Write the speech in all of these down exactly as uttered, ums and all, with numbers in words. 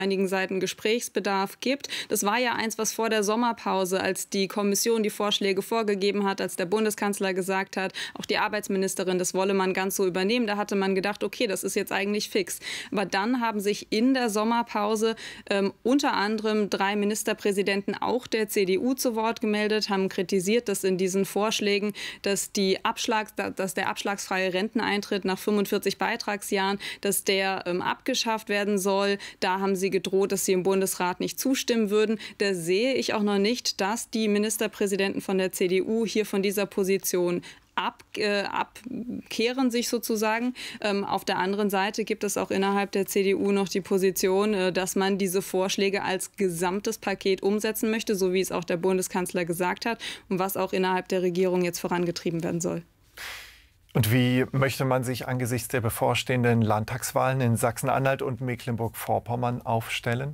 einigen Seiten Gesprächsbedarf gibt. Das war ja eins, was vor der Sommerpause, als die Kommission die Vorschläge vorgegeben hat, als der Bundeskanzler gesagt hat, auch die Arbeitsministerin, das wolle man ganz so übernehmen. Da hatte man gedacht, okay, das ist jetzt eigentlich fix. Aber dann haben sich in der Sommerpause ähm, unter anderem drei Ministerpräsidenten auch der C D U zu Wort gemeldet, haben kritisiert, dass in diesen Vorschlägen, dass, die Abschlags, dass der abschlagsfreie Renteneintritt nach fünfundvierzig Beitragsjahren, dass der ähm, abgeschafft werden soll. Da haben sie gedroht, dass sie im Bundesrat nicht zustimmen würden. Da sehe ich auch noch nicht, dass die Ministerpräsidenten von der C D U hier von dieser Position Ab, äh, abkehren sich sozusagen. Ähm, auf der anderen Seite gibt es auch innerhalb der C D U noch die Position, äh, dass man diese Vorschläge als gesamtes Paket umsetzen möchte, so wie es auch der Bundeskanzler gesagt hat und was auch innerhalb der Regierung jetzt vorangetrieben werden soll. Und wie möchte man sich angesichts der bevorstehenden Landtagswahlen in Sachsen-Anhalt und Mecklenburg-Vorpommern aufstellen?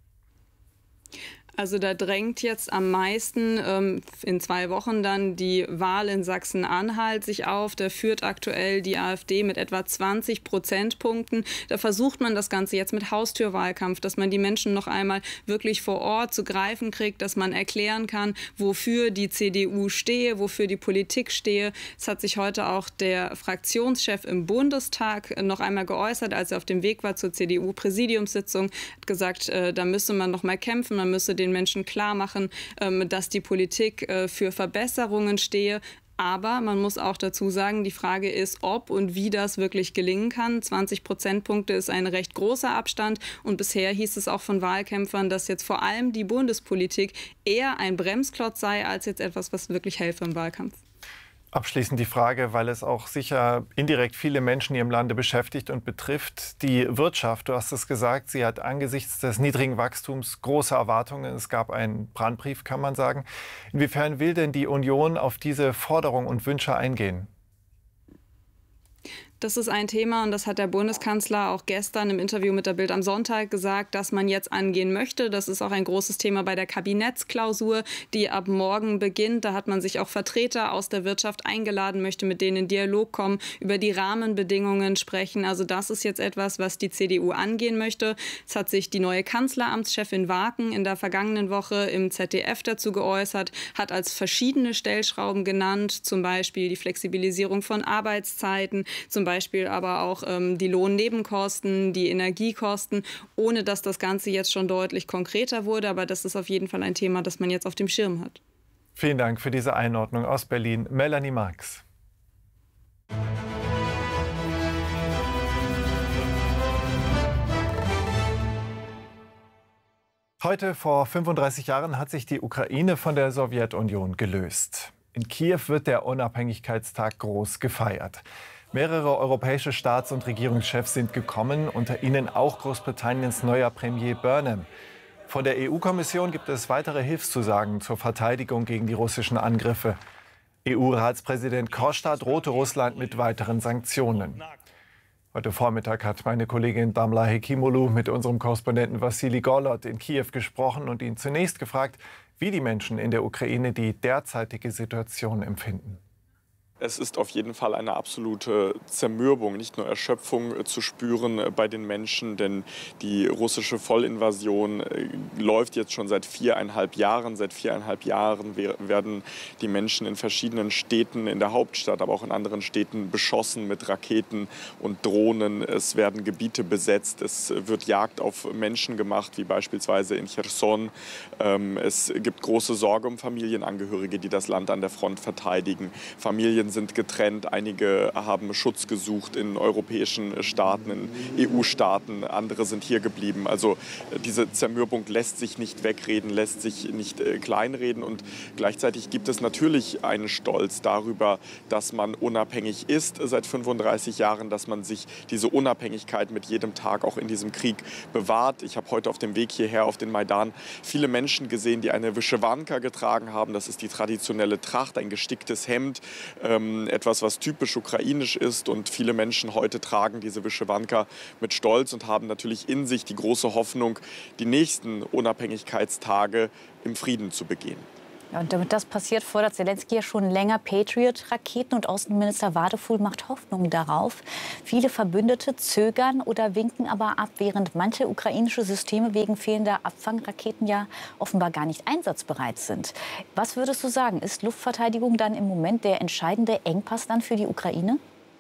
Also da drängt jetzt am meisten ähm, in zwei Wochen dann die Wahl in Sachsen-Anhalt sich auf. Da führt aktuell die AfD mit etwa zwanzig Prozentpunkten. Da versucht man das Ganze jetzt mit Haustürwahlkampf, dass man die Menschen noch einmal wirklich vor Ort zu greifen kriegt, dass man erklären kann, wofür die C D U stehe, wofür die Politik stehe. Es hat sich heute auch der Fraktionschef im Bundestag noch einmal geäußert, als er auf dem Weg war zur C D U-Präsidiumssitzung, hat gesagt, äh, da müsse man noch mal kämpfen, man müsse den Menschen klar machen, ähm, dass die Politik äh, für Verbesserungen stehe. Aber man muss auch dazu sagen, die Frage ist, ob und wie das wirklich gelingen kann. zwanzig Prozentpunkte ist ein recht großer Abstand. Und bisher hieß es auch von Wahlkämpfern, dass jetzt vor allem die Bundespolitik eher ein Bremsklotz sei, als jetzt etwas, was wirklich helfe im Wahlkampf. Abschließend die Frage, weil es auch sicher indirekt viele Menschen hier im Lande beschäftigt und betrifft. Die Wirtschaft, du hast es gesagt, sie hat angesichts des niedrigen Wachstums große Erwartungen. Es gab einen Brandbrief, kann man sagen. Inwiefern will denn die Union auf diese Forderungen und Wünsche eingehen? Das ist ein Thema und das hat der Bundeskanzler auch gestern im Interview mit der Bild am Sonntag gesagt, dass man jetzt angehen möchte. Das ist auch ein großes Thema bei der Kabinettsklausur, die ab morgen beginnt. Da hat man sich auch Vertreter aus der Wirtschaft eingeladen, möchte mit denen in Dialog kommen, über die Rahmenbedingungen sprechen. Also das ist jetzt etwas, was die C D U angehen möchte. Es hat sich die neue Kanzleramtschefin Waken in der vergangenen Woche im Z D F dazu geäußert, hat als verschiedene Stellschrauben genannt, zum Beispiel die Flexibilisierung von Arbeitszeiten, zum Beispiel Beispiel aber auch ähm, die Lohnnebenkosten, die Energiekosten, ohne dass das Ganze jetzt schon deutlich konkreter wurde. Aber das ist auf jeden Fall ein Thema, das man jetzt auf dem Schirm hat. Vielen Dank für diese Einordnung aus Berlin. Melanie Marx. Heute vor fünfunddreißig Jahren hat sich die Ukraine von der Sowjetunion gelöst. In Kiew wird der Unabhängigkeitstag groß gefeiert. Mehrere europäische Staats- und Regierungschefs sind gekommen, unter ihnen auch Großbritanniens neuer Premier Burnham. Von der E U-Kommission gibt es weitere Hilfszusagen zur Verteidigung gegen die russischen Angriffe. E U-Ratspräsident Costa drohte Russland mit weiteren Sanktionen. Heute Vormittag hat meine Kollegin Damla Hekimolu mit unserem Korrespondenten Wassili Gorlot in Kiew gesprochen und ihn zunächst gefragt, wie die Menschen in der Ukraine die derzeitige Situation empfinden. Es ist auf jeden Fall eine absolute Zermürbung, nicht nur Erschöpfung äh, zu spüren äh, bei den Menschen, denn die russische Vollinvasion äh, läuft jetzt schon seit viereinhalb Jahren. Seit viereinhalb Jahren werden die Menschen in verschiedenen Städten, in der Hauptstadt, aber auch in anderen Städten beschossen mit Raketen und Drohnen. Es werden Gebiete besetzt, es wird Jagd auf Menschen gemacht, wie beispielsweise in Cherson. Ähm, es gibt große Sorge um Familienangehörige, die das Land an der Front verteidigen. Familien sind getrennt, einige haben Schutz gesucht in europäischen Staaten, in E U-Staaten, andere sind hier geblieben. Also diese Zermürbung lässt sich nicht wegreden, lässt sich nicht äh, kleinreden und gleichzeitig gibt es natürlich einen Stolz darüber, dass man unabhängig ist seit fünfunddreißig Jahren, dass man sich diese Unabhängigkeit mit jedem Tag auch in diesem Krieg bewahrt. Ich habe heute auf dem Weg hierher auf den Maidan viele Menschen gesehen, die eine Vyschewanka getragen haben. Das ist die traditionelle Tracht, ein gesticktes Hemd, ähm, etwas, was typisch ukrainisch ist. Und viele Menschen heute tragen diese Vyschewanka mit Stolz und haben natürlich in sich die große Hoffnung, die nächsten Unabhängigkeitstage im Frieden zu begehen. Ja, und damit das passiert, fordert Zelensky ja schon länger Patriot-Raketen, und Außenminister Wadefuhl macht Hoffnung darauf. Viele Verbündete zögern oder winken aber ab, während manche ukrainische Systeme wegen fehlender Abfangraketen ja offenbar gar nicht einsatzbereit sind. Was würdest du sagen, ist Luftverteidigung dann im Moment der entscheidende Engpass dann für die Ukraine?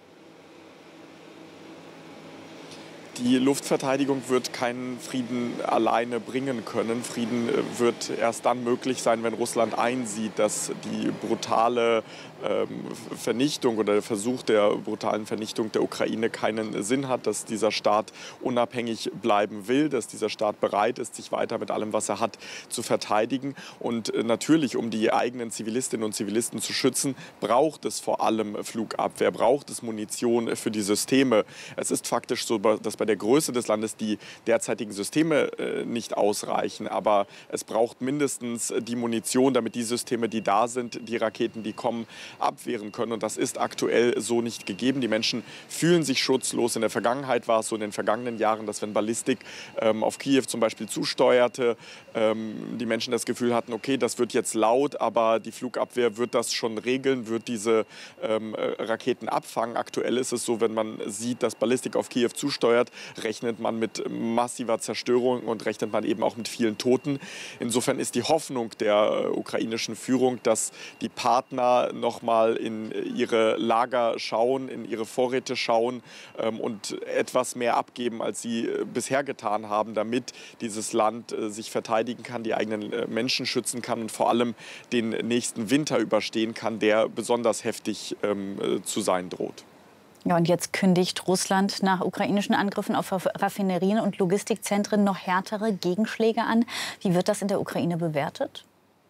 Die Luftverteidigung wird keinen Frieden alleine bringen können. Frieden wird erst dann möglich sein, wenn Russland einsieht, dass die brutale ähm, Vernichtung oder der Versuch der brutalen Vernichtung der Ukraine keinen Sinn hat, dass dieser Staat unabhängig bleiben will, dass dieser Staat bereit ist, sich weiter mit allem, was er hat, zu verteidigen. Und äh, natürlich, um die eigenen Zivilistinnen und Zivilisten zu schützen, braucht es vor allem Flugabwehr, braucht es Munition für die Systeme. Es ist faktisch so, dass bei der Größe des Landes die derzeitigen Systeme äh, nicht ausreichen. Aber es braucht mindestens die Munition, damit die Systeme, die da sind, die Raketen, die kommen, abwehren können. Und das ist aktuell so nicht gegeben. Die Menschen fühlen sich schutzlos. In der Vergangenheit war es so in den vergangenen Jahren, dass wenn Ballistik ähm, auf Kiew zum Beispiel zusteuerte, ähm, die Menschen das Gefühl hatten, okay, das wird jetzt laut, aber die Flugabwehr wird das schon regeln, wird diese ähm, Raketen abfangen. Aktuell ist es so, wenn man sieht, dass Ballistik auf Kiew zusteuert, rechnet man mit massiver Zerstörung und rechnet man eben auch mit vielen Toten. Insofern ist die Hoffnung der ukrainischen Führung, dass die Partner noch mal in ihre Lager schauen, in ihre Vorräte schauen ähm, und etwas mehr abgeben, als sie äh, bisher getan haben, damit dieses Land äh, sich verteidigen kann, die eigenen äh, Menschen schützen kann und vor allem den nächsten Winter überstehen kann, der besonders heftig ähm, äh, zu sein droht. Ja, und jetzt kündigt Russland nach ukrainischen Angriffen auf Raffinerien und Logistikzentren noch härtere Gegenschläge an. Wie wird das in der Ukraine bewertet?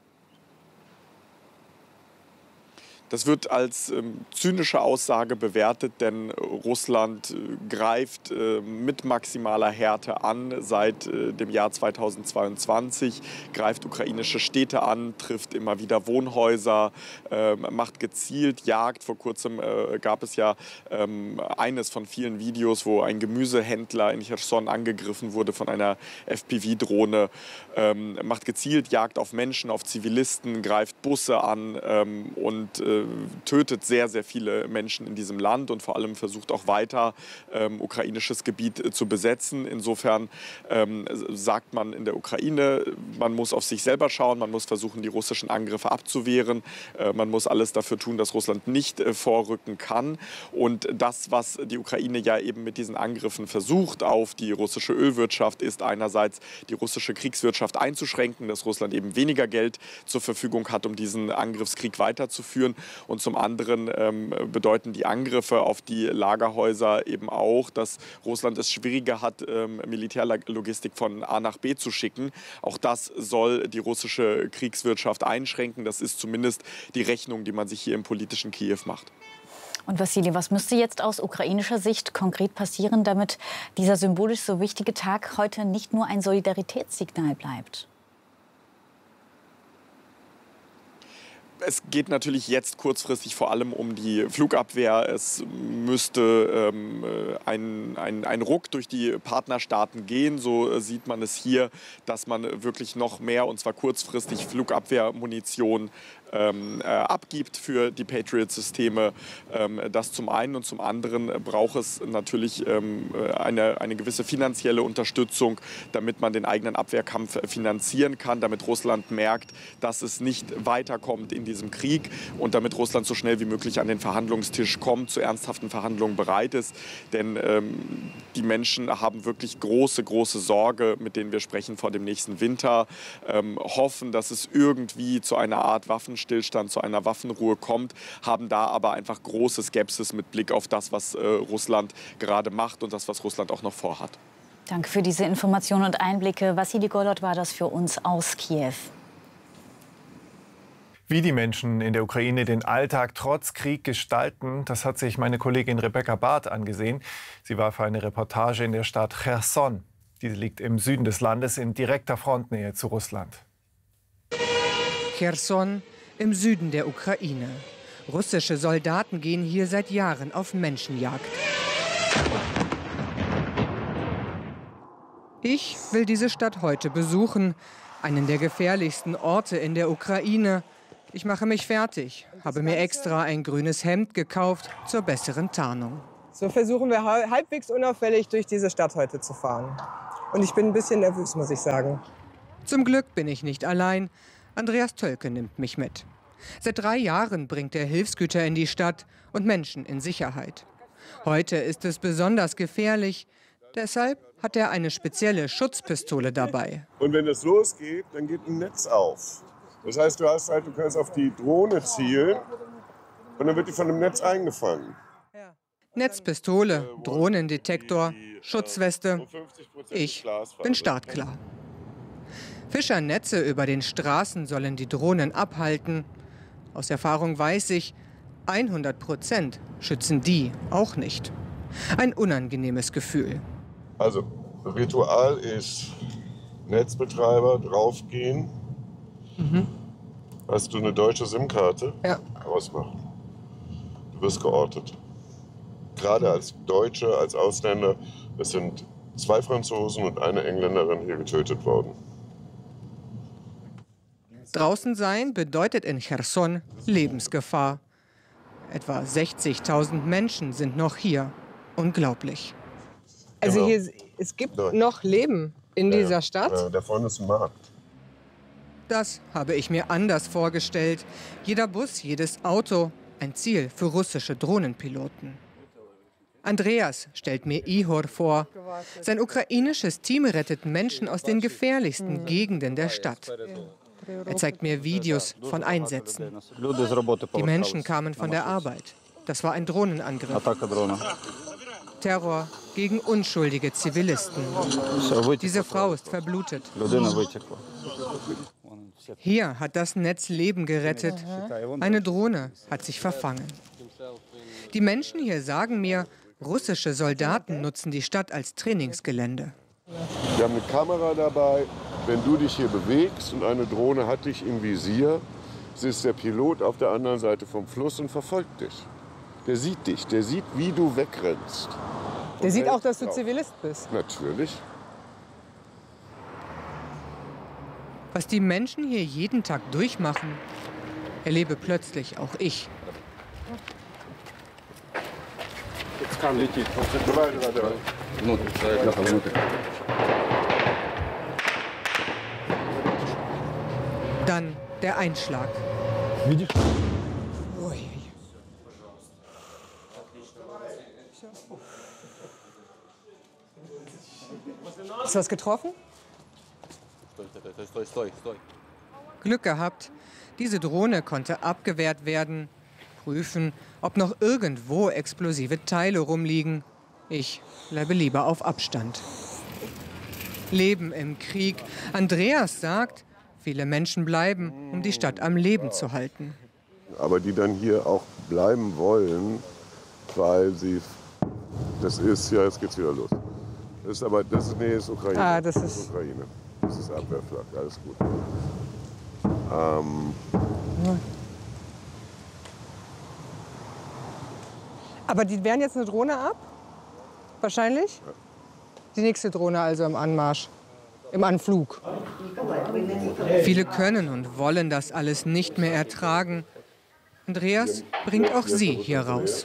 Das wird als ähm, zynische Aussage bewertet, denn Russland äh, greift äh, mit maximaler Härte an. Seit äh, dem Jahr zweitausendzweiundzwanzig greift ukrainische Städte an, trifft immer wieder Wohnhäuser, äh, macht gezielt Jagd. Vor kurzem äh, gab es ja ähm, eines von vielen Videos, wo ein Gemüsehändler in Cherson angegriffen wurde von einer F P V-Drohne. Ähm, macht gezielt Jagd auf Menschen, auf Zivilisten, greift Busse an ähm, und äh, tötet sehr, sehr viele Menschen in diesem Land und vor allem versucht auch weiter ähm, ukrainisches Gebiet äh, zu besetzen. Insofern ähm, sagt man in der Ukraine, man muss auf sich selber schauen, man muss versuchen, die russischen Angriffe abzuwehren. Äh, man muss alles dafür tun, dass Russland nicht äh, vorrücken kann. Und das, was die Ukraine ja eben mit diesen Angriffen versucht auf die russische Ölwirtschaft, ist einerseits die russische Kriegswirtschaft einzuschränken, dass Russland eben weniger Geld zur Verfügung hat, um diesen Angriffskrieg weiterzuführen. Und zum anderen ähm, bedeuten die Angriffe auf die Lagerhäuser eben auch, dass Russland es schwieriger hat, ähm, Militärlogistik von A nach B zu schicken. Auch das soll die russische Kriegswirtschaft einschränken. Das ist zumindest die Rechnung, die man sich hier im politischen Kiew macht. Und Wassili, was müsste jetzt aus ukrainischer Sicht konkret passieren, damit dieser symbolisch so wichtige Tag heute nicht nur ein Solidaritätssignal bleibt? Es geht natürlich jetzt kurzfristig vor allem um die Flugabwehr. Es müsste ähm, ein, ein, ein Ruck durch die Partnerstaaten gehen. So sieht man es hier, dass man wirklich noch mehr, und zwar kurzfristig, Flugabwehrmunition ähm, äh, abgibt für die Patriot-Systeme. Ähm, das zum einen, und zum anderen braucht es natürlich ähm, eine, eine gewisse finanzielle Unterstützung, damit man den eigenen Abwehrkampf finanzieren kann, damit Russland merkt, dass es nicht weiterkommt in diesem Krieg und damit Russland so schnell wie möglich an den Verhandlungstisch kommt, zu ernsthaften Verhandlungen bereit ist. Denn ähm, die Menschen haben wirklich große, große Sorge, mit denen wir sprechen, vor dem nächsten Winter, ähm, hoffen, dass es irgendwie zu einer Art Waffenstillstand, zu einer Waffenruhe kommt, haben da aber einfach große Skepsis mit Blick auf das, was äh, Russland gerade macht und das, was Russland auch noch vorhat. Danke für diese Informationen und Einblicke. Wassili Golod war das für uns aus Kiew. Wie die Menschen in der Ukraine den Alltag trotz Krieg gestalten, das hat sich meine Kollegin Rebecca Barth angesehen. Sie war für eine Reportage in der Stadt Cherson. Diese liegt im Süden des Landes in direkter Frontnähe zu Russland. Cherson im Süden der Ukraine. Russische Soldaten gehen hier seit Jahren auf Menschenjagd. Ich will diese Stadt heute besuchen. einen der gefährlichsten Orte in der Ukraine. Ich mache mich fertig, habe mir extra ein grünes Hemd gekauft zur besseren Tarnung. So versuchen wir halbwegs unauffällig durch diese Stadt heute zu fahren. Und ich bin ein bisschen nervös, muss ich sagen. Zum Glück bin ich nicht allein. Andreas Tölke nimmt mich mit. Seit drei Jahren bringt er Hilfsgüter in die Stadt und Menschen in Sicherheit. Heute ist es besonders gefährlich. Deshalb hat er eine spezielle Schutzpistole dabei. Und wenn es losgeht, dann geht ein Netz auf. Das heißt, du, hast halt, du kannst auf die Drohne zielen und dann wird die von dem Netz eingefangen. Netzpistole, Drohnendetektor, Schutzweste. Ich bin startklar. Fischernetze über den Straßen sollen die Drohnen abhalten. Aus Erfahrung weiß ich, hundert Prozent schützen die auch nicht. Ein unangenehmes Gefühl. Also, Ritual ist Netzbetreiber draufgehen. Mhm. Hast du eine deutsche SIM-Karte? Ja. Ausmachen. Du wirst geortet. Gerade als Deutsche, als Ausländer, es sind zwei Franzosen und eine Engländerin hier getötet worden. Draußen sein bedeutet in Cherson Lebensgefahr. Etwa sechzigtausend Menschen sind noch hier. Unglaublich. Also Genau. hier, es gibt Nein. noch Leben in Ja, dieser ja. Stadt? Ja, da vorne ist ein Markt. Das habe ich mir anders vorgestellt. Jeder Bus, jedes Auto, ein Ziel für russische Drohnenpiloten. Andreas stellt mir Ihor vor. Sein ukrainisches Team rettet Menschen aus den gefährlichsten Gegenden der Stadt. Er zeigt mir Videos von Einsätzen. Die Menschen kamen von der Arbeit. Das war ein Drohnenangriff. Terror gegen unschuldige Zivilisten. Diese Frau ist verblutet. Hier hat das Netz Leben gerettet. Eine Drohne hat sich verfangen. Die Menschen hier sagen mir, russische Soldaten nutzen die Stadt als Trainingsgelände. Wir haben eine Kamera dabei. Wenn du dich hier bewegst und eine Drohne hat dich im Visier, ist der Pilot auf der anderen Seite vom Fluss und verfolgt dich. Der sieht dich, der sieht, wie du wegrennst. Der sieht auch, dass du Zivilist bist. Natürlich. Was die Menschen hier jeden Tag durchmachen, erlebe plötzlich auch ich. Dann der Einschlag. Hast du was getroffen? Glück gehabt, diese Drohne konnte abgewehrt werden. Prüfen, ob noch irgendwo explosive Teile rumliegen. Ich bleibe lieber auf Abstand. Leben im Krieg. Andreas sagt, viele Menschen bleiben, um die Stadt am Leben zu halten. Aber die dann hier auch bleiben wollen, weil sie, das ist, ja, jetzt geht's wieder los. Das ist aber, das ist, nee, das ist Ukraine. Ah, das das ist- ist Ukraine. Das ist Abwehrflak, alles gut. Ähm, Aber die wehren jetzt eine Drohne ab? Wahrscheinlich? Die nächste Drohne also im Anmarsch, im Anflug. Viele können und wollen das alles nicht mehr ertragen. Andreas bringt auch sie hier raus.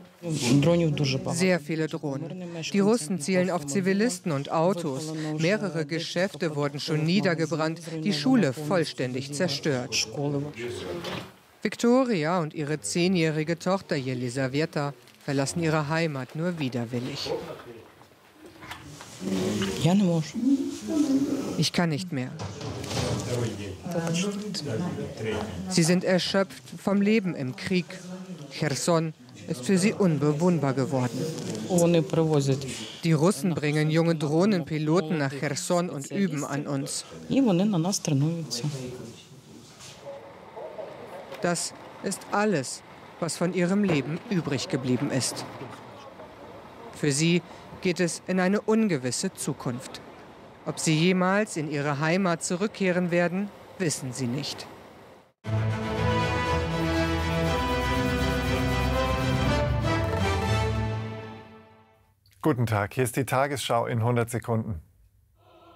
Sehr viele Drohnen. Die Russen zielen auf Zivilisten und Autos. Mehrere Geschäfte wurden schon niedergebrannt, die Schule vollständig zerstört. Viktoria und ihre zehnjährige Tochter Jelisaweta verlassen ihre Heimat nur widerwillig. Ich kann nicht mehr. Sie sind erschöpft vom Leben im Krieg. Cherson ist für sie unbewohnbar geworden. Die Russen bringen junge Drohnenpiloten nach Cherson und üben an uns. Das ist alles, was von ihrem Leben übrig geblieben ist. Für sie geht es in eine ungewisse Zukunft. Ob sie jemals in ihre Heimat zurückkehren werden, wissen sie nicht. Guten Tag, hier ist die Tagesschau in hundert Sekunden.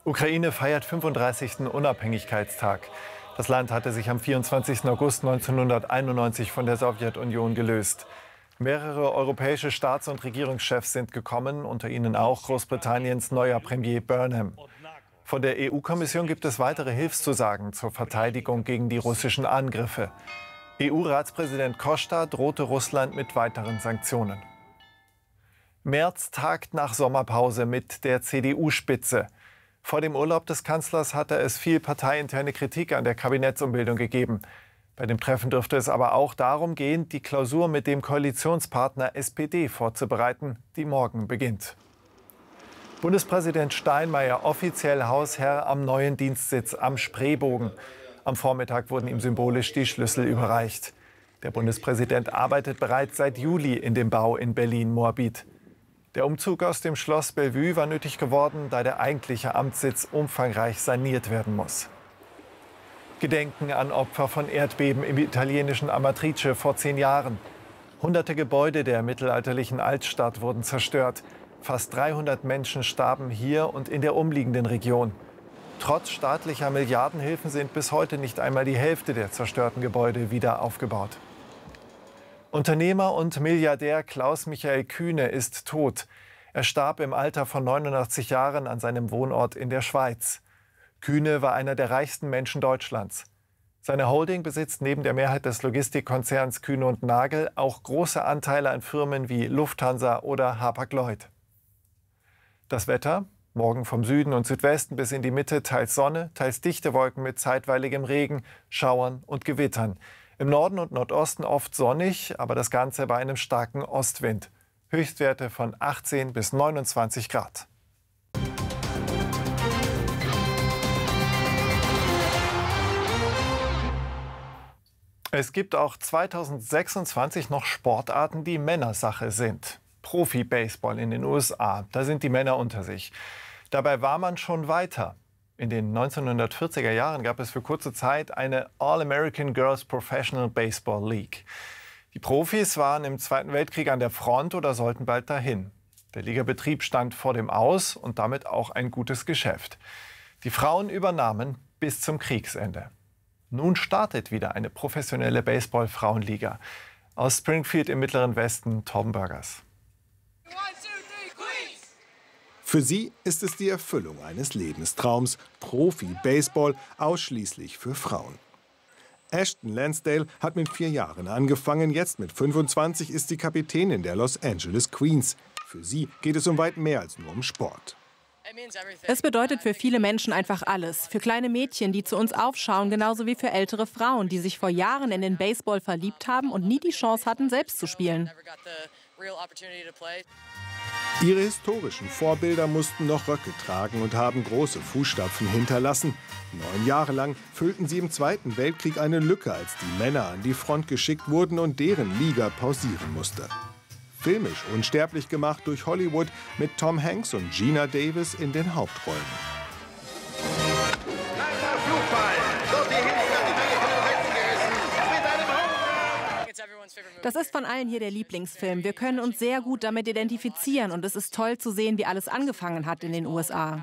Ukraine feiert fünfunddreißigsten Unabhängigkeitstag. Das Land hatte sich am vierundzwanzigsten August neunzehnhunderteinundneunzig von der Sowjetunion gelöst. Mehrere europäische Staats- und Regierungschefs sind gekommen, unter ihnen auch Großbritanniens neuer Premier Burnham. Von der E U-Kommission gibt es weitere Hilfszusagen zur Verteidigung gegen die russischen Angriffe. E U-Ratspräsident Costa drohte Russland mit weiteren Sanktionen. Merz tagt nach Sommerpause mit der C D U-Spitze. Vor dem Urlaub des Kanzlers hatte es viel parteiinterne Kritik an der Kabinettsumbildung gegeben. Bei dem Treffen dürfte es aber auch darum gehen, die Klausur mit dem Koalitionspartner S P D vorzubereiten, die morgen beginnt. Bundespräsident Steinmeier offiziell Hausherr am neuen Dienstsitz am Spreebogen. Am Vormittag wurden ihm symbolisch die Schlüssel überreicht. Der Bundespräsident arbeitet bereits seit Juli in dem Bau in Berlin-Moabit. Der Umzug aus dem Schloss Bellevue war nötig geworden, da der eigentliche Amtssitz umfangreich saniert werden muss. Gedenken an Opfer von Erdbeben im italienischen Amatrice vor zehn Jahren. Hunderte Gebäude der mittelalterlichen Altstadt wurden zerstört. Fast dreihundert Menschen starben hier und in der umliegenden Region. Trotz staatlicher Milliardenhilfen sind bis heute nicht einmal die Hälfte der zerstörten Gebäude wieder aufgebaut. Unternehmer und Milliardär Klaus-Michael Kühne ist tot. Er starb im Alter von neunundachtzig Jahren an seinem Wohnort in der Schweiz. Kühne war einer der reichsten Menschen Deutschlands. Seine Holding besitzt neben der Mehrheit des Logistikkonzerns Kühne und Nagel auch große Anteile an Firmen wie Lufthansa oder Hapag-Lloyd. Das Wetter? Morgen vom Süden und Südwesten bis in die Mitte teils Sonne, teils dichte Wolken mit zeitweiligem Regen, Schauern und Gewittern. Im Norden und Nordosten oft sonnig, aber das Ganze bei einem starken Ostwind. Höchstwerte von achtzehn bis neunundzwanzig Grad. Es gibt auch zweitausendsechsundzwanzig noch Sportarten, die Männersache sind. Profi-Baseball in den U S A, da sind die Männer unter sich. Dabei war man schon weiter. In den neunzehnhundertvierziger Jahren gab es für kurze Zeit eine All-American Girls Professional Baseball League. Die Profis waren im Zweiten Weltkrieg an der Front oder sollten bald dahin. Der Ligabetrieb stand vor dem Aus und damit auch ein gutes Geschäft. Die Frauen übernahmen bis zum Kriegsende. Nun startet wieder eine professionelle Baseball-Frauenliga. Aus Springfield im Mittleren Westen, Torben Burgers. Für sie ist es die Erfüllung eines Lebenstraums. Profi-Baseball ausschließlich für Frauen. Ashton Lansdale hat mit vier Jahren angefangen. Jetzt mit fünfundzwanzig ist sie Kapitänin der Los Angeles Queens. Für sie geht es um weit mehr als nur um Sport. Es bedeutet für viele Menschen einfach alles. Für kleine Mädchen, die zu uns aufschauen, genauso wie für ältere Frauen, die sich vor Jahren in den Baseball verliebt haben und nie die Chance hatten, selbst zu spielen. Ihre historischen Vorbilder mussten noch Röcke tragen und haben große Fußstapfen hinterlassen. Neun Jahre lang füllten sie im Zweiten Weltkrieg eine Lücke, als die Männer an die Front geschickt wurden und deren Liga pausieren musste. Filmisch unsterblich gemacht durch Hollywood mit Tom Hanks und Gina Davis in den Hauptrollen. Das ist von allen hier der Lieblingsfilm. Wir können uns sehr gut damit identifizieren und es ist toll zu sehen, wie alles angefangen hat in den U S A.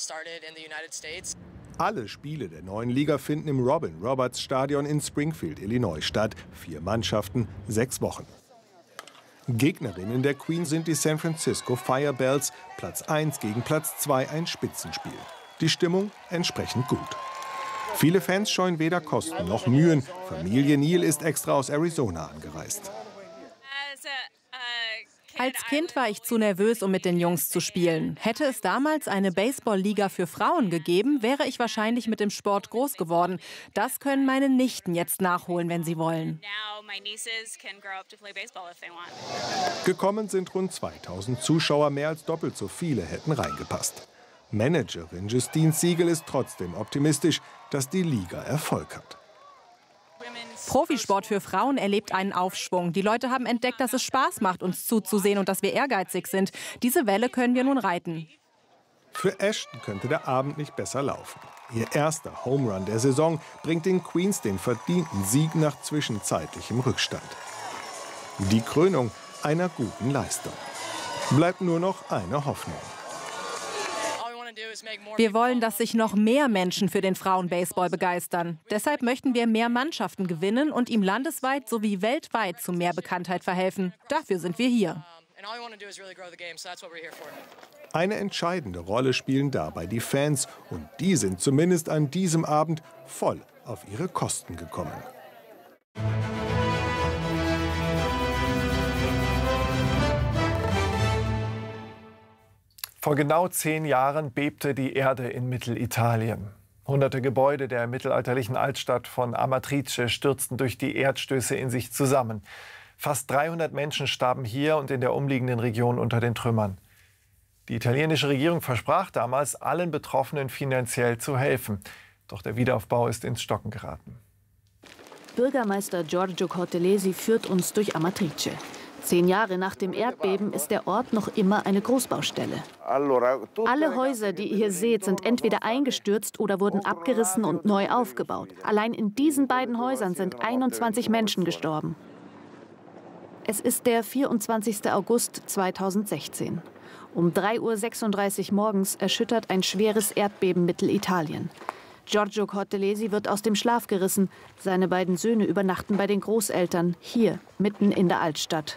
Alle Spiele der neuen Liga finden im Robin Roberts Stadion in Springfield, Illinois statt. Vier Mannschaften, sechs Wochen. Gegnerinnen der Queen sind die San Francisco Firebells. Platz eins gegen Platz zwei, ein Spitzenspiel. Die Stimmung entsprechend gut. Viele Fans scheuen weder Kosten noch Mühen. Familie Neal ist extra aus Arizona angereist. Als Kind war ich zu nervös, um mit den Jungs zu spielen. Hätte es damals eine Baseball-Liga für Frauen gegeben, wäre ich wahrscheinlich mit dem Sport groß geworden. Das können meine Nichten jetzt nachholen, wenn sie wollen. Gekommen sind rund zweitausend Zuschauer, mehr als doppelt so viele hätten reingepasst. Managerin Justine Siegel ist trotzdem optimistisch, dass die Liga Erfolg hat. Profisport für Frauen erlebt einen Aufschwung. Die Leute haben entdeckt, dass es Spaß macht, uns zuzusehen und dass wir ehrgeizig sind. Diese Welle können wir nun reiten. Für Ashton könnte der Abend nicht besser laufen. Ihr erster Home Run der Saison bringt den Queens den verdienten Sieg nach zwischenzeitlichem Rückstand. Die Krönung einer guten Leistung. Bleibt nur noch eine Hoffnung. Wir wollen, dass sich noch mehr Menschen für den Frauenbaseball begeistern. Deshalb möchten wir mehr Mannschaften gewinnen und ihm landesweit sowie weltweit zu mehr Bekanntheit verhelfen. Dafür sind wir hier. Eine entscheidende Rolle spielen dabei die Fans. Und die sind zumindest an diesem Abend voll auf ihre Kosten gekommen. Vor genau zehn Jahren bebte die Erde in Mittelitalien. Hunderte Gebäude der mittelalterlichen Altstadt von Amatrice stürzten durch die Erdstöße in sich zusammen. Fast dreihundert Menschen starben hier und in der umliegenden Region unter den Trümmern. Die italienische Regierung versprach damals, allen Betroffenen finanziell zu helfen. Doch der Wiederaufbau ist ins Stocken geraten. Bürgermeister Giorgio Cortellesi führt uns durch Amatrice. Zehn Jahre nach dem Erdbeben ist der Ort noch immer eine Großbaustelle. Alle Häuser, die ihr hier seht, sind entweder eingestürzt oder wurden abgerissen und neu aufgebaut. Allein in diesen beiden Häusern sind einundzwanzig Menschen gestorben. Es ist der vierundzwanzigste August zweitausendsechzehn. Um drei Uhr sechsunddreißig morgens erschüttert ein schweres Erdbeben Mittelitalien. Giorgio Cortellesi wird aus dem Schlaf gerissen. Seine beiden Söhne übernachten bei den Großeltern, hier, mitten in der Altstadt.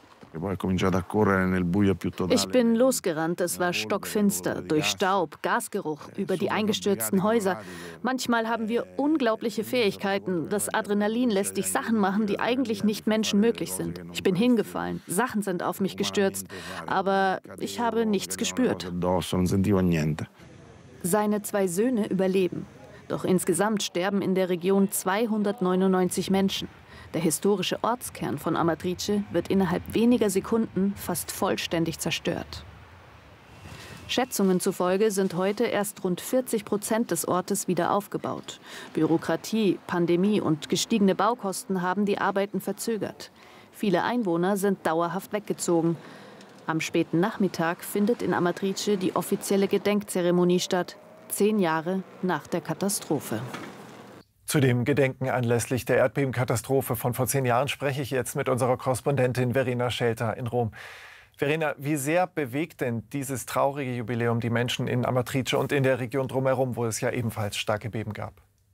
Ich bin losgerannt, es war stockfinster, durch Staub, Gasgeruch, über die eingestürzten Häuser. Manchmal haben wir unglaubliche Fähigkeiten. Das Adrenalin lässt dich Sachen machen, die eigentlich nicht menschenmöglich sind. Ich bin hingefallen, Sachen sind auf mich gestürzt, aber ich habe nichts gespürt. Seine zwei Söhne überleben. Doch insgesamt sterben in der Region zweihundertneunundneunzig Menschen. Der historische Ortskern von Amatrice wird innerhalb weniger Sekunden fast vollständig zerstört. Schätzungen zufolge sind heute erst rund vierzig Prozent des Ortes wieder aufgebaut. Bürokratie, Pandemie und gestiegene Baukosten haben die Arbeiten verzögert. Viele Einwohner sind dauerhaft weggezogen. Am späten Nachmittag findet in Amatrice die offizielle Gedenkzeremonie statt, zehn Jahre nach der Katastrophe. Zu dem Gedenken anlässlich der Erdbebenkatastrophe von vor zehn Jahren spreche ich jetzt mit unserer Korrespondentin Verena Schelter in Rom. Verena, wie sehr bewegt denn dieses traurige Jubiläum die Menschen in Amatrice und in der Region drumherum, wo es ja ebenfalls starke Beben gab?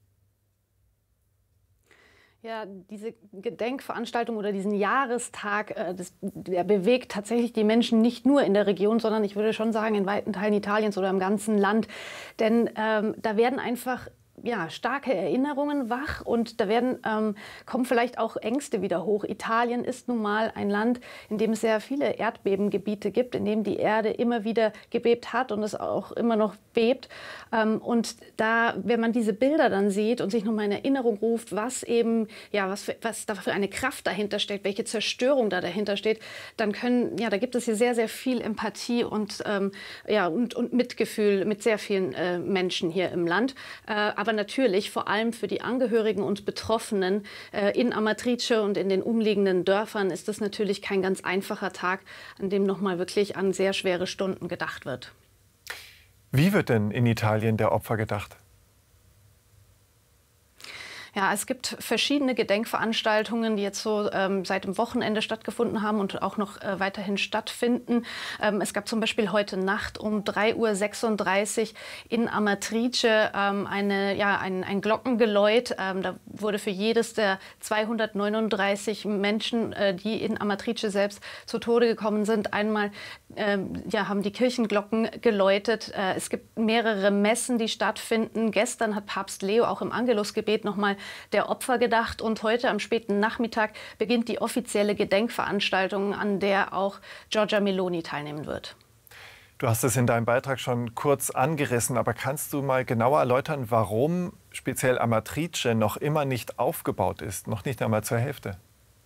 Ja, diese Gedenkveranstaltung oder diesen Jahrestag, äh, das, der bewegt tatsächlich die Menschen nicht nur in der Region, sondern ich würde schon sagen in weiten Teilen Italiens oder im ganzen Land. Denn ähm, da werden einfach ja, starke Erinnerungen wach und da werden, ähm, kommen vielleicht auch Ängste wieder hoch. Italien ist nun mal ein Land, in dem es sehr viele Erdbebengebiete gibt, in dem die Erde immer wieder gebebt hat und es auch immer noch bebt. Ähm, und da, wenn man diese Bilder dann sieht und sich nochmal in Erinnerung ruft, was eben, ja, was, für, was da für eine Kraft dahinter steckt, welche Zerstörung da dahinter steht, dann können, ja, da gibt es hier sehr, sehr viel Empathie und, ähm, ja, und, und Mitgefühl mit sehr vielen äh, Menschen hier im Land. Äh, aber natürlich vor allem für die Angehörigen und Betroffenen äh, in Amatrice und in den umliegenden Dörfern ist das natürlich kein ganz einfacher Tag, an dem nochmal wirklich an sehr schwere Stunden gedacht wird. Wie wird denn in Italien der Opfer gedacht? Ja, es gibt verschiedene Gedenkveranstaltungen, die jetzt so ähm, seit dem Wochenende stattgefunden haben und auch noch äh, weiterhin stattfinden. Ähm, es gab zum Beispiel heute Nacht um drei Uhr sechsunddreißig in Amatrice ähm, eine, ja, ein, ein Glockengeläut. Ähm, da wurde für jedes der zweihundertneununddreißig Menschen, äh, die in Amatrice selbst zu Tode gekommen sind, einmal ähm, ja, haben die Kirchenglocken geläutet. Äh, es gibt mehrere Messen, die stattfinden. Gestern hat Papst Leo auch im Angelusgebet noch mal der Opfer gedacht. Und heute am späten Nachmittag beginnt die offizielle Gedenkveranstaltung, an der auch Giorgia Meloni teilnehmen wird. Du hast es in deinem Beitrag schon kurz angerissen, aber kannst du mal genauer erläutern, warum speziell Amatrice noch immer nicht aufgebaut ist, noch nicht einmal zur Hälfte?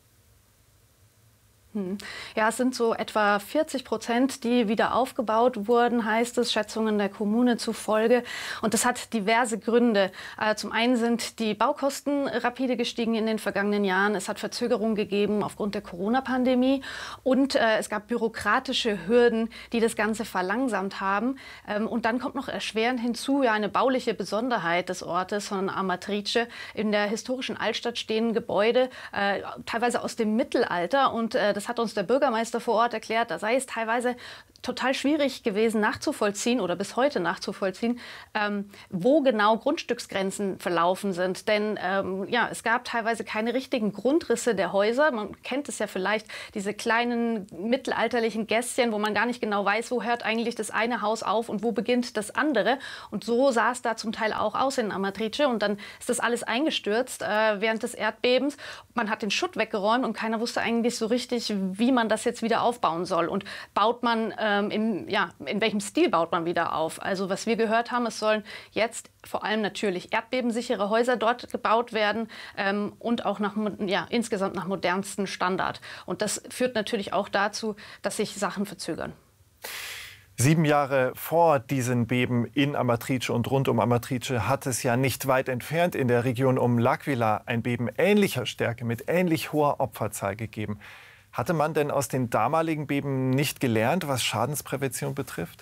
Ja, es sind so etwa vierzig Prozent, die wieder aufgebaut wurden, heißt es, Schätzungen der Kommune zufolge. Und das hat diverse Gründe. Zum einen sind die Baukosten rapide gestiegen in den vergangenen Jahren. Es hat Verzögerungen gegeben aufgrund der Corona-Pandemie. Und es gab bürokratische Hürden, die das Ganze verlangsamt haben. Und dann kommt noch erschwerend hinzu, ja, eine bauliche Besonderheit des Ortes von Amatrice. In der historischen Altstadt stehen Gebäude, teilweise aus dem Mittelalter. Und das hat uns der Bürgermeister vor Ort erklärt, da sei es teilweise total schwierig gewesen nachzuvollziehen oder bis heute nachzuvollziehen, ähm, wo genau Grundstücksgrenzen verlaufen sind. Denn ähm, ja, es gab teilweise keine richtigen Grundrisse der Häuser. Man kennt es ja vielleicht, diese kleinen mittelalterlichen Gässchen, wo man gar nicht genau weiß, wo hört eigentlich das eine Haus auf und wo beginnt das andere. Und so sah es da zum Teil auch aus in Amatrice. Und dann ist das alles eingestürzt äh, während des Erdbebens. Man hat den Schutt weggeräumt und keiner wusste eigentlich so richtig, wie man das jetzt wieder aufbauen soll. Und baut man äh, Im, ja, in welchem Stil baut man wieder auf? Also was wir gehört haben, es sollen jetzt vor allem natürlich erdbebensichere Häuser dort gebaut werden ähm, und auch nach, ja, insgesamt nach modernsten Standard. Und das führt natürlich auch dazu, dass sich Sachen verzögern. Sieben Jahre vor diesen Beben in Amatrice und rund um Amatrice hat es ja nicht weit entfernt in der Region um L'Aquila ein Beben ähnlicher Stärke mit ähnlich hoher Opferzahl gegeben. Hatte man denn aus den damaligen Beben nicht gelernt, was Schadensprävention betrifft?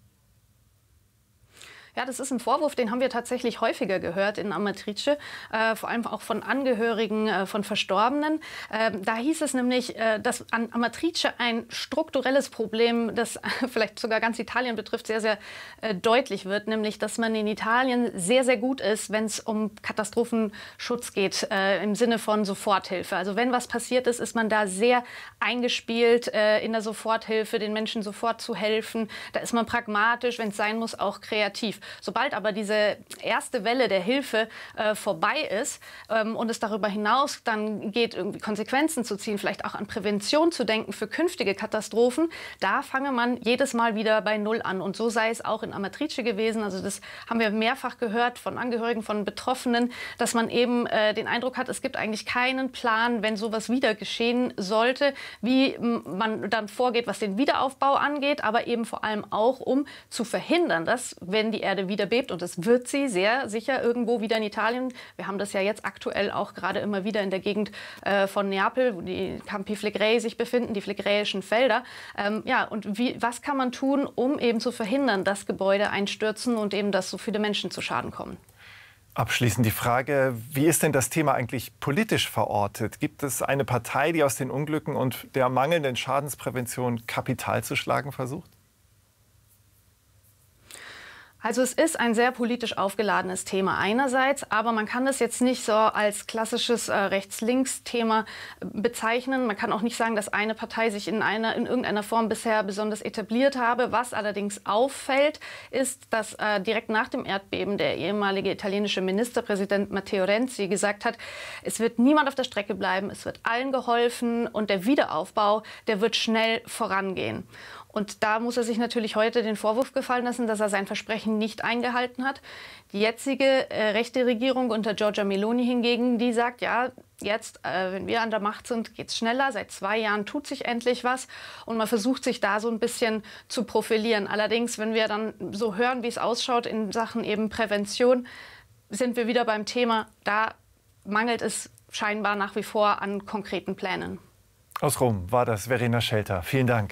Ja, das ist ein Vorwurf, den haben wir tatsächlich häufiger gehört in Amatrice, äh, vor allem auch von Angehörigen äh, von Verstorbenen. Äh, da hieß es nämlich, äh, dass an Amatrice ein strukturelles Problem, das vielleicht sogar ganz Italien betrifft, sehr, sehr äh, deutlich wird, nämlich, dass man in Italien sehr, sehr gut ist, wenn es um Katastrophenschutz geht, äh, im Sinne von Soforthilfe. Also wenn was passiert ist, ist man da sehr eingespielt äh, in der Soforthilfe, den Menschen sofort zu helfen. Da ist man pragmatisch, wenn es sein muss, auch kreativ. Sobald aber diese erste Welle der Hilfe äh, vorbei ist ähm, und es darüber hinaus dann geht, irgendwie Konsequenzen zu ziehen, vielleicht auch an Prävention zu denken für künftige Katastrophen, da fange man jedes Mal wieder bei Null an. Und so sei es auch in Amatrice gewesen. Also das haben wir mehrfach gehört von Angehörigen, von Betroffenen, dass man eben äh, den Eindruck hat, es gibt eigentlich keinen Plan, wenn sowas wieder geschehen sollte, wie man dann vorgeht, was den Wiederaufbau angeht, aber eben vor allem auch, um zu verhindern, dass, wenn die Erde wieder bebt, und es wird sie sehr sicher irgendwo wieder in Italien. Wir haben das ja jetzt aktuell auch gerade immer wieder in der Gegend äh, von Neapel, wo die Campi Flegrei sich befinden, die phlegräischen Felder. Ähm, ja, und wie, was kann man tun, um eben zu verhindern, dass Gebäude einstürzen und eben, dass so viele Menschen zu Schaden kommen? Abschließend die Frage, wie ist denn das Thema eigentlich politisch verortet? Gibt es eine Partei, die aus den Unglücken und der mangelnden Schadensprävention Kapital zu schlagen versucht? Also es ist ein sehr politisch aufgeladenes Thema einerseits, aber man kann das jetzt nicht so als klassisches äh, Rechts-Links-Thema bezeichnen. Man kann auch nicht sagen, dass eine Partei sich in, einer, in irgendeiner Form bisher besonders etabliert habe. Was allerdings auffällt, ist, dass äh, direkt nach dem Erdbeben der ehemalige italienische Ministerpräsident Matteo Renzi gesagt hat, es wird niemand auf der Strecke bleiben, es wird allen geholfen und der Wiederaufbau, der wird schnell vorangehen. Und da muss er sich natürlich heute den Vorwurf gefallen lassen, dass er sein Versprechen nicht eingehalten hat. Die jetzige äh, rechte Regierung unter Giorgia Meloni hingegen, die sagt, ja, jetzt, äh, wenn wir an der Macht sind, geht es schneller. Seit zwei Jahren tut sich endlich was. Und man versucht sich da so ein bisschen zu profilieren. Allerdings, wenn wir dann so hören, wie es ausschaut in Sachen eben Prävention, sind wir wieder beim Thema, da mangelt es scheinbar nach wie vor an konkreten Plänen. Aus Rom war das Verena Schelter. Vielen Dank.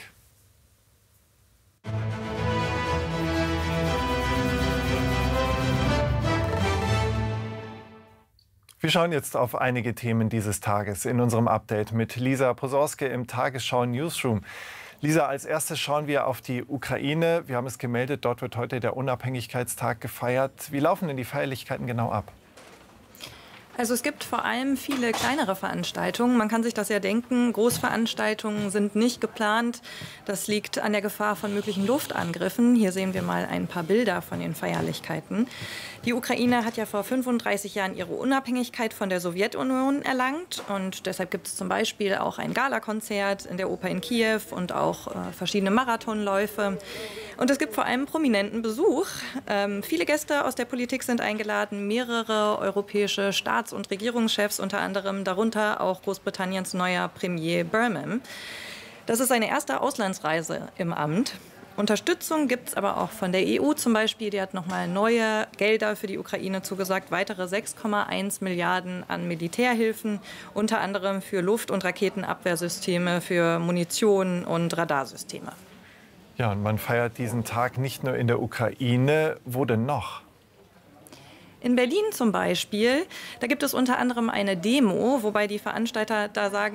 Wir schauen jetzt auf einige Themen dieses Tages in unserem Update mit Lisa Posorske im Tagesschau Newsroom. Lisa, als erstes schauen wir auf die Ukraine. Wir haben es gemeldet, dort wird heute der Unabhängigkeitstag gefeiert. Wie laufen denn die Feierlichkeiten genau ab? Also es gibt vor allem viele kleinere Veranstaltungen. Man kann sich das ja denken, Großveranstaltungen sind nicht geplant. Das liegt an der Gefahr von möglichen Luftangriffen. Hier sehen wir mal ein paar Bilder von den Feierlichkeiten. Die Ukraine hat ja vor fünfunddreißig Jahren ihre Unabhängigkeit von der Sowjetunion erlangt. Und deshalb gibt es zum Beispiel auch ein Galakonzert in der Oper in Kiew und auch äh, verschiedene Marathonläufe. Und es gibt vor allem prominenten Besuch. Ähm, viele Gäste aus der Politik sind eingeladen, mehrere europäische Staats- und Regierungschefs, unter anderem darunter auch Großbritanniens neuer Premier Burham. Das ist seine erste Auslandsreise im Amt. Unterstützung gibt es aber auch von der E U zum Beispiel. Die hat nochmal neue Gelder für die Ukraine zugesagt, weitere sechs Komma eins Milliarden an Militärhilfen, unter anderem für Luft- und Raketenabwehrsysteme, für Munition und Radarsysteme. Ja, und man feiert diesen Tag nicht nur in der Ukraine. Wo denn noch? In Berlin zum Beispiel, da gibt es unter anderem eine Demo, wobei die Veranstalter da sagen,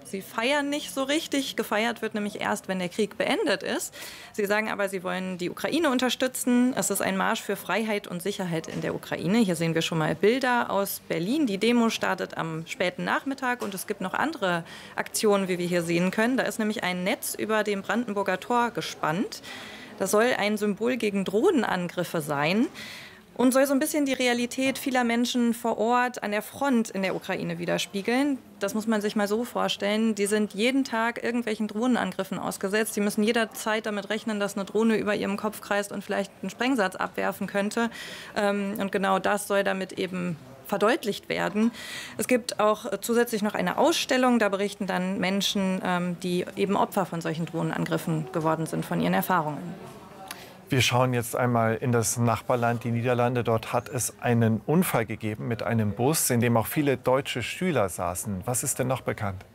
Sie feiern nicht so richtig. Gefeiert wird nämlich erst, wenn der Krieg beendet ist. Sie sagen aber, sie wollen die Ukraine unterstützen. Es ist ein Marsch für Freiheit und Sicherheit in der Ukraine. Hier sehen wir schon mal Bilder aus Berlin. Die Demo startet am späten Nachmittag und es gibt noch andere Aktionen, wie wir hier sehen können. Da ist nämlich ein Netz über dem Brandenburger Tor gespannt. Das soll ein Symbol gegen Drohnenangriffe sein und soll so ein bisschen die Realität vieler Menschen vor Ort an der Front in der Ukraine widerspiegeln. Das muss man sich mal so vorstellen. Die sind jeden Tag irgendwelchen Drohnenangriffen ausgesetzt. Die müssen jederzeit damit rechnen, dass eine Drohne über ihrem Kopf kreist und vielleicht einen Sprengsatz abwerfen könnte. Und genau das soll damit eben verdeutlicht werden. Es gibt auch zusätzlich noch eine Ausstellung, da berichten dann Menschen, die eben Opfer von solchen Drohnenangriffen geworden sind, von ihren Erfahrungen. Wir schauen jetzt einmal in das Nachbarland, die Niederlande. Dort hat es einen Unfall gegeben mit einem Bus, in dem auch viele deutsche Schüler saßen. Was ist denn noch bekannt?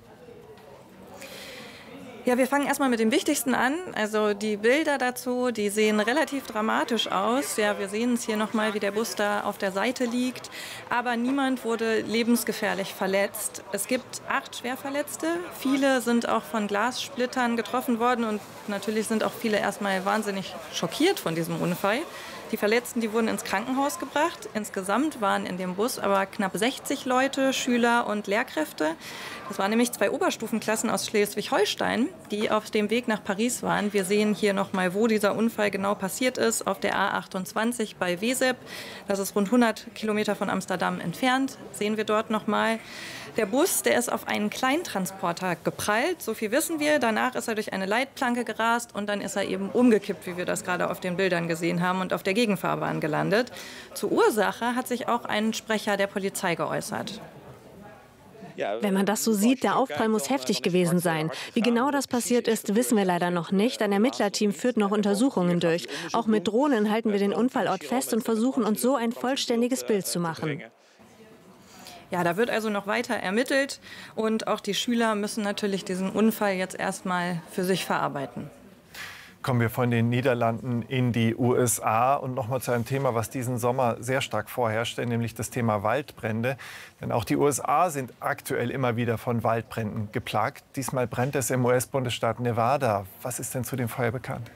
Ja, wir fangen erstmal mit dem Wichtigsten an. Also die Bilder dazu, die sehen relativ dramatisch aus. Ja, wir sehen es hier noch mal, wie der Bus da auf der Seite liegt. Aber niemand wurde lebensgefährlich verletzt. Es gibt acht Schwerverletzte. Viele sind auch von Glassplittern getroffen worden. Und natürlich sind auch viele erstmal wahnsinnig schockiert von diesem Unfall. Die Verletzten, die wurden ins Krankenhaus gebracht. Insgesamt waren in dem Bus aber knapp sechzig Leute, Schüler und Lehrkräfte. Das waren nämlich zwei Oberstufenklassen aus Schleswig-Holstein, die auf dem Weg nach Paris waren. Wir sehen hier noch mal, wo dieser Unfall genau passiert ist, auf der A achtundzwanzig bei Wesep. Das ist rund hundert Kilometer von Amsterdam entfernt. Sehen wir dort noch mal. Der Bus, der ist auf einen Kleintransporter geprallt, so viel wissen wir. Danach ist er durch eine Leitplanke gerast und dann ist er eben umgekippt, wie wir das gerade auf den Bildern gesehen haben, und auf der Gegenfahrbahn gelandet. Zur Ursache hat sich auch ein Sprecher der Polizei geäußert. Wenn man das so sieht, der Aufprall muss heftig gewesen sein. Wie genau das passiert ist, wissen wir leider noch nicht. Ein Ermittlerteam führt noch Untersuchungen durch. Auch mit Drohnen halten wir den Unfallort fest und versuchen uns so ein vollständiges Bild zu machen. Ja, da wird also noch weiter ermittelt und auch die Schüler müssen natürlich diesen Unfall jetzt erstmal für sich verarbeiten. Kommen wir von den Niederlanden in die U S A und noch mal zu einem Thema, was diesen Sommer sehr stark vorherrschte, nämlich das Thema Waldbrände. Denn auch die U S A sind aktuell immer wieder von Waldbränden geplagt. Diesmal brennt es im U S-Bundesstaat Nevada. Was ist denn zu dem Feuer bekannt?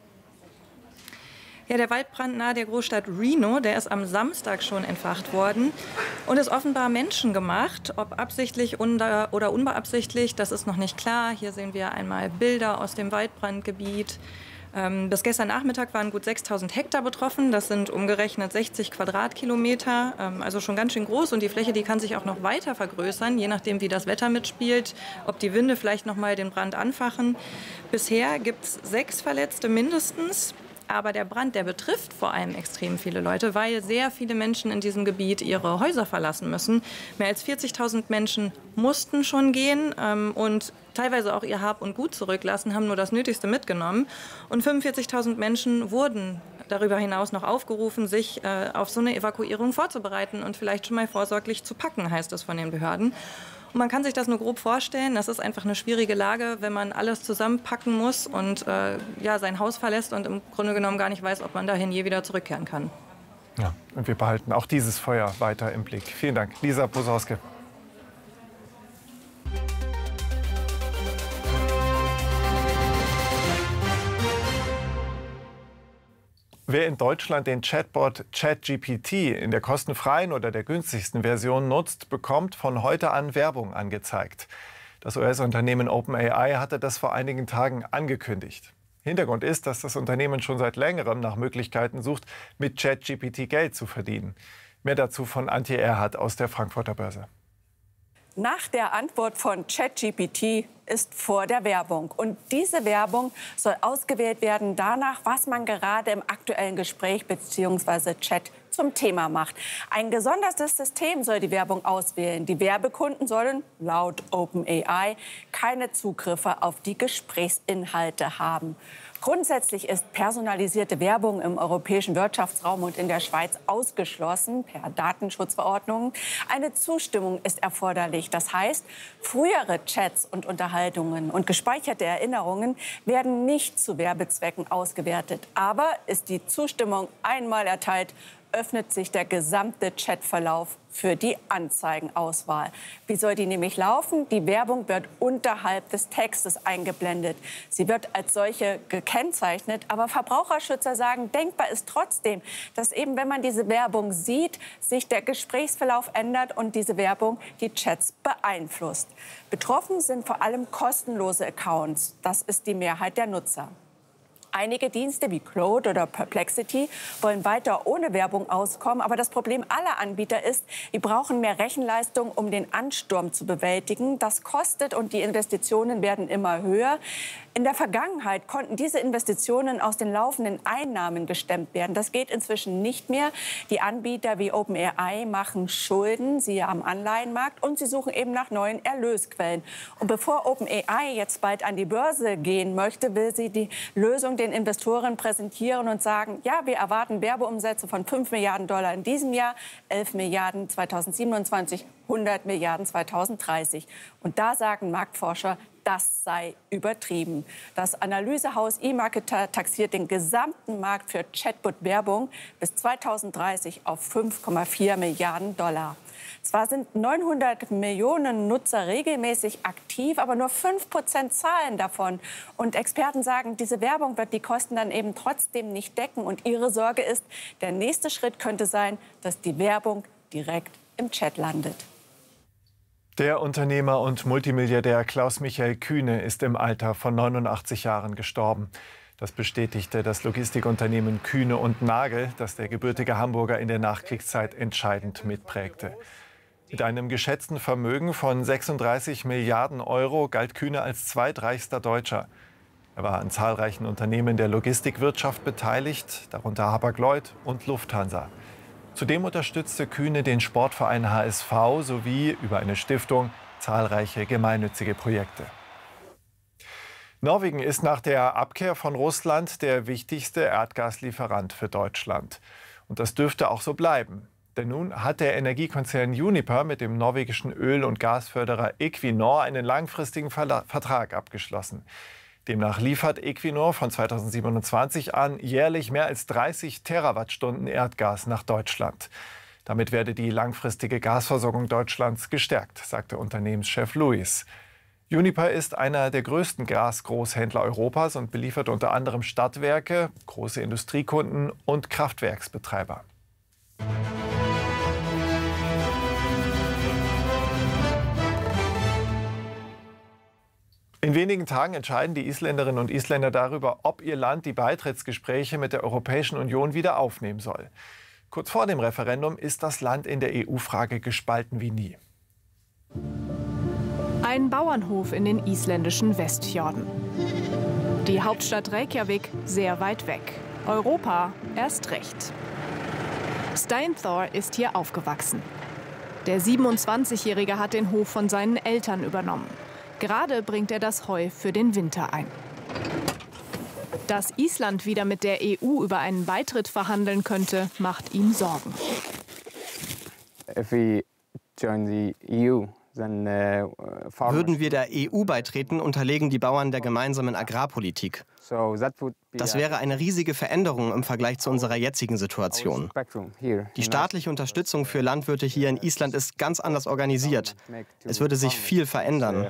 Ja, der Waldbrand nahe der Großstadt Reno, der ist am Samstag schon entfacht worden und ist offenbar menschengemacht. Ob absichtlich oder unbeabsichtigt, das ist noch nicht klar. Hier sehen wir einmal Bilder aus dem Waldbrandgebiet. Ähm, bis gestern Nachmittag waren gut sechstausend Hektar betroffen. Das sind umgerechnet sechzig Quadratkilometer, ähm, also schon ganz schön groß. Und die Fläche, die kann sich auch noch weiter vergrößern, je nachdem, wie das Wetter mitspielt, ob die Winde vielleicht noch mal den Brand anfachen. Bisher gibt es sechs Verletzte mindestens. Aber der Brand, der betrifft vor allem extrem viele Leute, weil sehr viele Menschen in diesem Gebiet ihre Häuser verlassen müssen. Mehr als vierzigtausend Menschen mussten schon gehen ähm, und teilweise auch ihr Hab und Gut zurücklassen, haben nur das Nötigste mitgenommen. Und fünfundvierzigtausend Menschen wurden darüber hinaus noch aufgerufen, sich äh, auf so eine Evakuierung vorzubereiten und vielleicht schon mal vorsorglich zu packen, heißt es von den Behörden. Und man kann sich das nur grob vorstellen. Das ist einfach eine schwierige Lage, wenn man alles zusammenpacken muss und äh, ja, sein Haus verlässt und im Grunde genommen gar nicht weiß, ob man dahin je wieder zurückkehren kann. Ja, und wir behalten auch dieses Feuer weiter im Blick. Vielen Dank, Lisa Posauske. Wer in Deutschland den Chatbot ChatGPT in der kostenfreien oder der günstigsten Version nutzt, bekommt von heute an Werbung angezeigt. Das U S-Unternehmen OpenAI hatte das vor einigen Tagen angekündigt. Hintergrund ist, dass das Unternehmen schon seit längerem nach Möglichkeiten sucht, mit ChatGPT Geld zu verdienen. Mehr dazu von Antje Erhardt aus der Frankfurter Börse. Nach der Antwort von ChatGPT ist vor der Werbung. Und diese Werbung soll ausgewählt werden danach, was man gerade im aktuellen Gespräch bzw. Chat zum Thema macht. Ein gesondertes System soll die Werbung auswählen. Die Werbekunden sollen laut OpenAI keine Zugriffe auf die Gesprächsinhalte haben. Grundsätzlich ist personalisierte Werbung im europäischen Wirtschaftsraum und in der Schweiz ausgeschlossen per Datenschutzverordnung. Eine Zustimmung ist erforderlich. Das heißt, frühere Chats und Unterhaltungen und gespeicherte Erinnerungen werden nicht zu Werbezwecken ausgewertet. Aber ist die Zustimmung einmal erteilt, öffnet sich der gesamte Chatverlauf für die Anzeigenauswahl. Wie soll die nämlich laufen? Die Werbung wird unterhalb des Textes eingeblendet. Sie wird als solche gekennzeichnet, aber Verbraucherschützer sagen, denkbar ist trotzdem, dass eben, wenn man diese Werbung sieht, sich der Gesprächsverlauf ändert und diese Werbung die Chats beeinflusst. Betroffen sind vor allem kostenlose Accounts. Das ist die Mehrheit der Nutzer. Einige Dienste wie Claude oder Perplexity wollen weiter ohne Werbung auskommen. Aber das Problem aller Anbieter ist, die brauchen mehr Rechenleistung, um den Ansturm zu bewältigen. Das kostet und die Investitionen werden immer höher. In der Vergangenheit konnten diese Investitionen aus den laufenden Einnahmen gestemmt werden. Das geht inzwischen nicht mehr. Die Anbieter wie OpenAI machen Schulden, siehe am Anleihenmarkt, und sie suchen eben nach neuen Erlösquellen. Und bevor OpenAI jetzt bald an die Börse gehen möchte, will sie die Lösung den Investoren präsentieren und sagen, ja, wir erwarten Werbeumsätze von fünf Milliarden Dollar in diesem Jahr, elf Milliarden zweitausendsiebenundzwanzig, hundert Milliarden zweitausenddreißig. Und da sagen Marktforscher, das sei übertrieben. Das Analysehaus eMarketer taxiert den gesamten Markt für Chatbot-Werbung bis zweitausenddreißig auf fünf Komma vier Milliarden Dollar. Zwar sind neunhundert Millionen Nutzer regelmäßig aktiv, aber nur fünf Prozent zahlen davon. Und Experten sagen, diese Werbung wird die Kosten dann eben trotzdem nicht decken. Und ihre Sorge ist, der nächste Schritt könnte sein, dass die Werbung direkt im Chat landet. Der Unternehmer und Multimilliardär Klaus-Michael Kühne ist im Alter von neunundachtzig Jahren gestorben. Das bestätigte das Logistikunternehmen Kühne und Nagel, das der gebürtige Hamburger in der Nachkriegszeit entscheidend mitprägte. Mit einem geschätzten Vermögen von sechsunddreißig Milliarden Euro galt Kühne als zweitreichster Deutscher. Er war an zahlreichen Unternehmen der Logistikwirtschaft beteiligt, darunter Hapag-Lloyd und Lufthansa. Zudem unterstützte Kühne den Sportverein H S V sowie über eine Stiftung zahlreiche gemeinnützige Projekte. Norwegen ist nach der Abkehr von Russland der wichtigste Erdgaslieferant für Deutschland. Und das dürfte auch so bleiben. Denn nun hat der Energiekonzern Uniper mit dem norwegischen Öl- und Gasförderer Equinor einen langfristigen Verla- Vertrag abgeschlossen. Demnach liefert Equinor von zweitausendsiebenundzwanzig an jährlich mehr als dreißig Terawattstunden Erdgas nach Deutschland. Damit werde die langfristige Gasversorgung Deutschlands gestärkt, sagte Unternehmenschef Lewis. Uniper ist einer der größten Gasgroßhändler Europas und beliefert unter anderem Stadtwerke, große Industriekunden und Kraftwerksbetreiber. In wenigen Tagen entscheiden die Isländerinnen und Isländer darüber, ob ihr Land die Beitrittsgespräche mit der Europäischen Union wieder aufnehmen soll. Kurz vor dem Referendum ist das Land in der E U-Frage gespalten wie nie. Ein Bauernhof in den isländischen Westfjorden. Die Hauptstadt Reykjavik sehr weit weg. Europa erst recht. Steinthor ist hier aufgewachsen. Der siebenundzwanzigjährige hat den Hof von seinen Eltern übernommen. Gerade bringt er das Heu für den Winter ein. Dass Island wieder mit der E U über einen Beitritt verhandeln könnte, macht ihm Sorgen. If we join the E U, then, uh, Würden wir der E U beitreten, unterlegen die Bauern der gemeinsamen Agrarpolitik. Das wäre eine riesige Veränderung im Vergleich zu unserer jetzigen Situation. Die staatliche Unterstützung für Landwirte hier in Island ist ganz anders organisiert. Es würde sich viel verändern.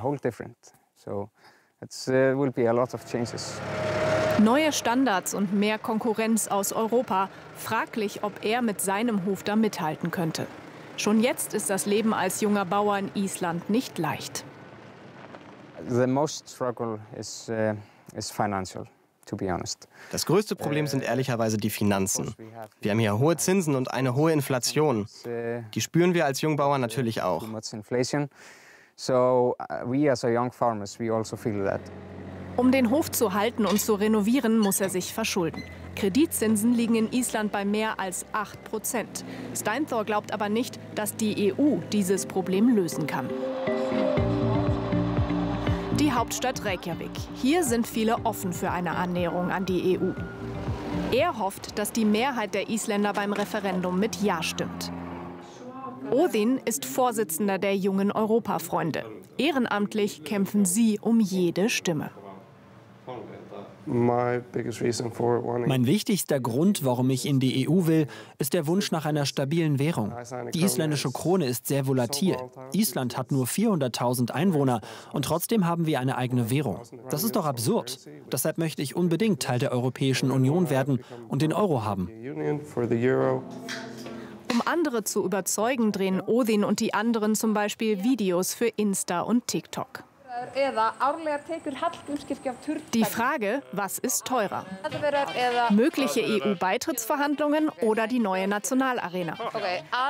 Neue Standards und mehr Konkurrenz aus Europa. Fraglich, ob er mit seinem Hof da mithalten könnte. Schon jetzt ist das Leben als junger Bauer in Island nicht leicht. The most struggle is, uh, is financial. Das größte Problem sind ehrlicherweise die Finanzen. Wir haben hier hohe Zinsen und eine hohe Inflation. Die spüren wir als Jungbauer natürlich auch. Um den Hof zu halten und zu renovieren, muss er sich verschulden. Kreditzinsen liegen in Island bei mehr als acht Prozent. Steinthor glaubt aber nicht, dass die E U dieses Problem lösen kann. Die Hauptstadt Reykjavik. Hier sind viele offen für eine Annäherung an die E U. Er hofft, dass die Mehrheit der Isländer beim Referendum mit Ja stimmt. Odin ist Vorsitzender der jungen Europafreunde. Ehrenamtlich kämpfen sie um jede Stimme. Mein wichtigster Grund, warum ich in die E U will, ist der Wunsch nach einer stabilen Währung. Die isländische Krone ist sehr volatil. Island hat nur vierhunderttausend Einwohner und trotzdem haben wir eine eigene Währung. Das ist doch absurd. Deshalb möchte ich unbedingt Teil der Europäischen Union werden und den Euro haben. Um andere zu überzeugen, drehen Odin und die anderen zum Beispiel Videos für Insta und TikTok. Die Frage, was ist teurer? Mögliche E U-Beitrittsverhandlungen oder die neue Nationalarena?